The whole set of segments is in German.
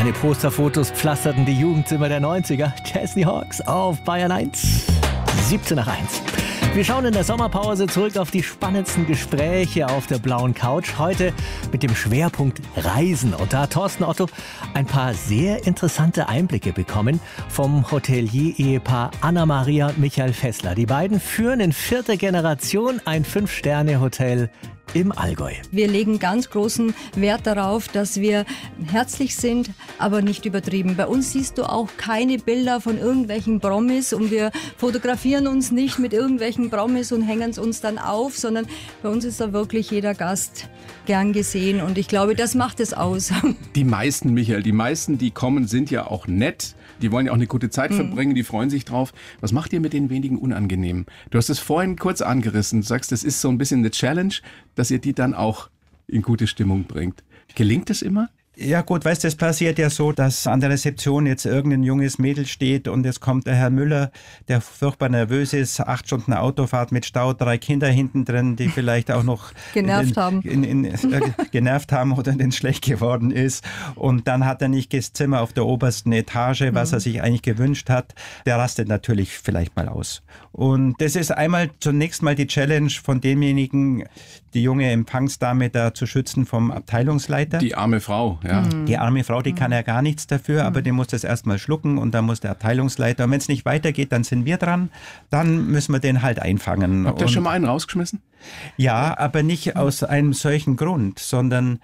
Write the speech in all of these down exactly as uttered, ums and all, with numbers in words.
Seine Posterfotos pflasterten die Jugendzimmer der neunziger. Chesney Hawkes auf Bayern eins. siebzehn nach eins. Wir schauen in der Sommerpause zurück auf die spannendsten Gespräche auf der blauen Couch. Heute mit dem Schwerpunkt Reisen. Und da hat Thorsten Otto ein paar sehr interessante Einblicke bekommen vom Hotelier-Ehepaar Anna-Maria und Michael Fessler. Die beiden führen in vierter Generation ein Fünf-Sterne-Hotel im Allgäu. Wir legen ganz großen Wert darauf, dass wir herzlich sind, aber nicht übertrieben. Bei uns siehst du auch keine Bilder von irgendwelchen Promis und wir fotografieren uns nicht mit irgendwelchen Promis und hängen es uns dann auf, sondern bei uns ist da wirklich jeder Gast gern gesehen und ich glaube, das macht es aus. Die meisten, Michael, die meisten, die kommen, sind ja auch nett. Die wollen ja auch eine gute Zeit mhm. verbringen, die freuen sich drauf. Was macht ihr mit den wenigen unangenehm? Du hast es vorhin kurz angerissen. Du sagst, das ist so ein bisschen eine Challenge, dass ihr die dann auch in gute Stimmung bringt. Gelingt es immer? Ja gut, weißt du, es passiert ja so, dass an der Rezeption jetzt irgendein junges Mädel steht und es kommt der Herr Müller, der furchtbar nervös ist, acht Stunden Autofahrt mit Stau, drei Kinder hinten drin, die vielleicht auch noch genervt in, haben, in, in, äh, genervt haben oder denen schlecht geworden ist und dann hat er nicht das Zimmer auf der obersten Etage, was mhm. er sich eigentlich gewünscht hat, der rastet natürlich vielleicht mal aus. Und das ist einmal zunächst mal die Challenge von demjenigen, die junge Empfangsdame da zu schützen vom Abteilungsleiter. Die arme Frau. Ja. Die arme Frau, die kann ja gar nichts dafür, aber die muss das erstmal schlucken und dann muss der Abteilungsleiter. Und wenn es nicht weitergeht, dann sind wir dran. Dann müssen wir den halt einfangen. Habt ihr schon mal einen rausgeschmissen? Ja, aber nicht aus einem solchen Grund, sondern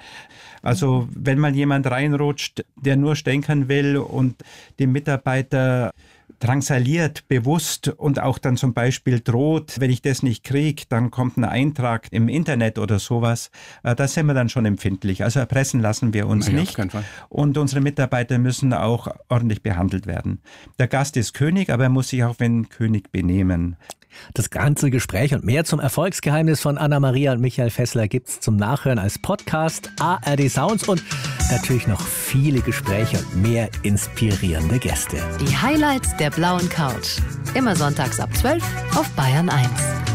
also wenn mal jemand reinrutscht, der nur stänkern will und dem Mitarbeiter drangsaliert, bewusst und auch dann zum Beispiel droht, wenn ich das nicht kriege, dann kommt ein Eintrag im Internet oder sowas. Da sind wir dann schon empfindlich. Also erpressen lassen wir uns Nein, nicht. auf keinen Fall. Und unsere Mitarbeiter müssen auch ordentlich behandelt werden. Der Gast ist König, aber er muss sich auch wie ein König benehmen. Das ganze Gespräch und mehr zum Erfolgsgeheimnis von Anna-Maria und Michael Fessler gibt's zum Nachhören als Podcast A R D Sounds und natürlich noch viele Gespräche und mehr inspirierende Gäste. Die Highlights der blauen Couch. Immer sonntags ab zwölf auf Bayern eins.